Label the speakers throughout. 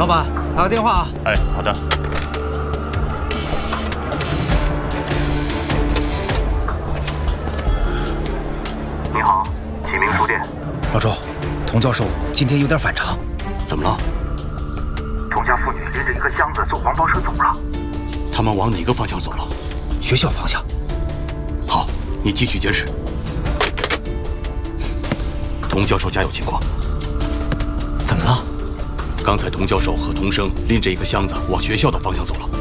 Speaker 1: 老板，打个电话啊。
Speaker 2: 哎，好的。
Speaker 3: 你好，启明书店。
Speaker 1: 老周，童教授今天有点反常。
Speaker 2: 怎么了？
Speaker 3: 童家妇女拎着一个箱子坐黄包车走了。
Speaker 2: 他们往哪个方向走了？
Speaker 1: 学校方向。
Speaker 2: 好，你继续监视。童教授家有情况。
Speaker 1: 怎么了？
Speaker 2: 刚才童教授和童生拎着一个箱子往学校的方向走了。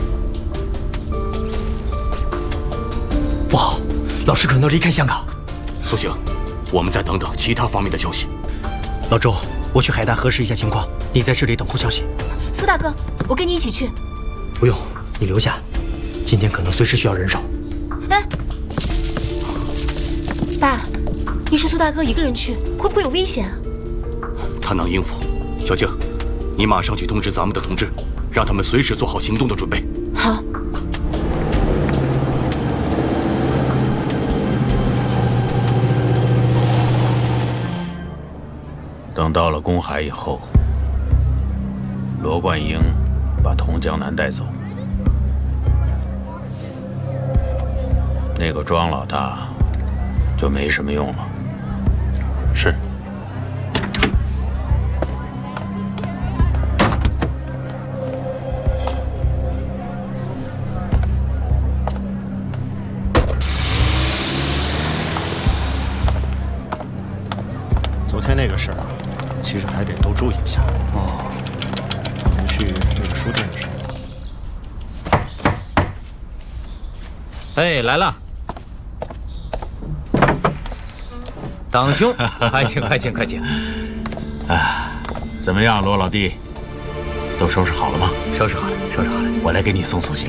Speaker 1: 不好，老师可能要离开香港。
Speaker 2: 苏醒，我们再等等其他方面的消息。
Speaker 1: 老周，我去海大核实一下情况，你在这里等候消息。
Speaker 4: 苏大哥，我跟你一起去。
Speaker 1: 不用，你留下，今天可能随时需要人手。
Speaker 4: 哎，爸，你是苏大哥一个人去，会不会有危险啊？
Speaker 2: 他能应付。小静，你马上去通知咱们的同志，让他们随时做好行动的准备。
Speaker 4: 好。
Speaker 5: 等到了公海以后，罗贯英把童江南带走，那个庄老大就没什么用了。
Speaker 2: 是。
Speaker 6: 昨天那个事儿啊，其实还得都注意一下。哦，我们去那个书店的时候。
Speaker 7: 哎，来了，党兄，快请快请快请。
Speaker 5: 啊，怎么样，罗老弟？都收拾好了吗？
Speaker 7: 收拾好了，收拾好了。
Speaker 5: 我来给你送送行。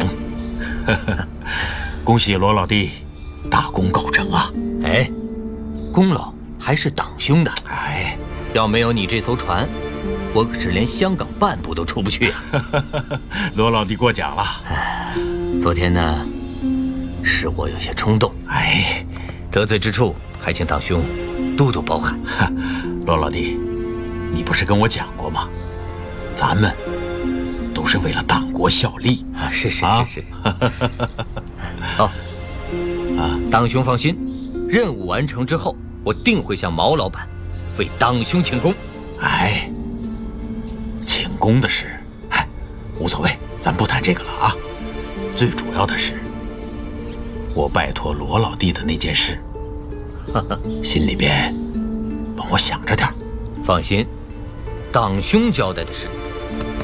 Speaker 5: 恭喜罗老弟，大功告成啊！
Speaker 7: 哎，功劳还是党兄的。
Speaker 5: 哎，
Speaker 7: 要没有你这艘船，我可是连香港半步都出不去啊！
Speaker 5: 罗老弟过奖了。
Speaker 7: 昨天呢，是我有些冲动，
Speaker 5: 哎，
Speaker 7: 得罪之处还请党兄多多包涵。
Speaker 5: 罗老弟，你不是跟我讲过吗？咱们都是为了党国效力
Speaker 7: 啊！是。哦，党兄放心，任务完成之后，我定会向毛老板为党兄请功。
Speaker 5: 哎，请功的事，哎，无所谓，咱不谈这个了啊。最主要的是，我拜托罗老弟的那件事，心里边帮我想着点。
Speaker 7: 放心，党兄交代的事